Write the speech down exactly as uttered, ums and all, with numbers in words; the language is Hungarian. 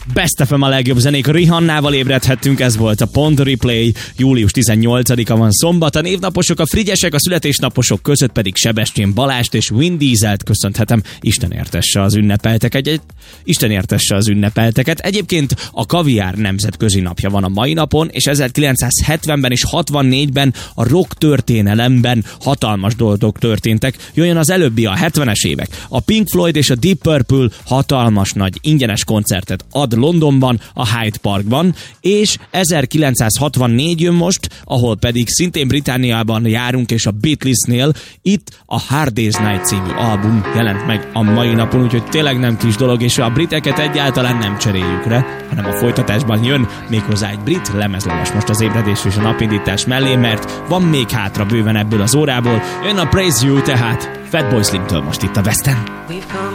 Best ef em a legjobb zenék, Rihannával ébredhettünk, ez volt a Pont Replay. Július tizennyolcadika van szombat, a névnaposok, a frigyesek, a születésnaposok között pedig Sebestyén Balást és Vin Dieselt köszönhetem. Isten értesse az ünnepelteket. Egy... Isten értesse az ünnepelteket. Egyébként a kaviár nemzetközi napja van a mai napon, és ezerkilencszázhetvenben és hatvannégyben a rock történelemben hatalmas dolgok történtek. Jöjjön az előbbi, a hetvenes évek. A Pink Floyd és a Deep Purple hatalmas nagy ingyenes koncertet ad Londonban, a Hyde Parkban, és ezerkilencszázhatvannégy jön most, ahol pedig szintén Britanniában járunk, és a Beatlesnél itt a Hard Day's Night című album jelent meg a mai napon, úgyhogy tényleg nem kis dolog, és a briteket egyáltalán nem cseréljük le, hanem a folytatásban jön méghozzá egy brit lemezlemes most az ébredés és a napindítás mellé, mert van még hátra bőven ebből az órából. Jön a Praise You, tehát Fatboy Slimtől most itt a Westen.